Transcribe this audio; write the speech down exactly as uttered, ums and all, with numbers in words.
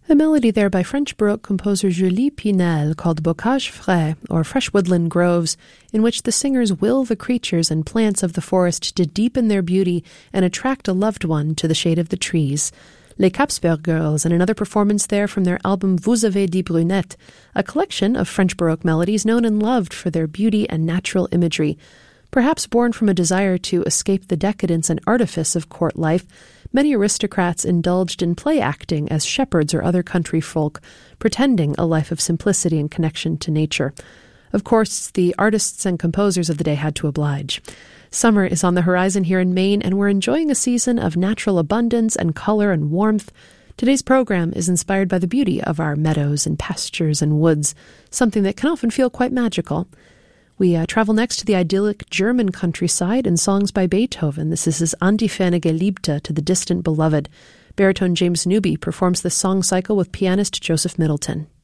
A melody there by French Baroque composer Julie Pinel called Bocage Frais, or Fresh Woodland Groves, in which the singers will the creatures and plants of the forest to deepen their beauty and attract a loved one to the shade of the trees. Les Capsberg Girls, and another performance there from their album Vous avez dit brunette, a collection of French Baroque melodies known and loved for their beauty and natural imagery. Perhaps born from a desire to escape the decadence and artifice of court life, many aristocrats indulged in play acting as shepherds or other country folk, pretending a life of simplicity and connection to nature. Of course, the artists and composers of the day had to oblige. Summer is on the horizon here in Maine, and we're enjoying a season of natural abundance and color and warmth. Today's program is inspired by the beauty of our meadows and pastures and woods, something that can often feel quite magical. We uh, travel next to the idyllic German countryside and songs by Beethoven. This is his An die ferne Geliebte, to the distant beloved. Baritone James Newby performs this song cycle with pianist Joseph Middleton.